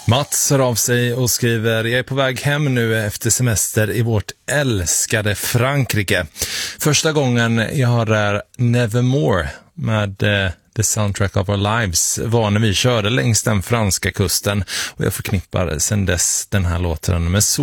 Mats hör av sig och skriver: jag är på väg hem nu efter semester i vårt älskade Frankrike. Första gången jag hörde Nevermore med The Soundtrack of Our Lives var när vi körde längs den franska kusten, och jag förknippar sedan dess den här låten med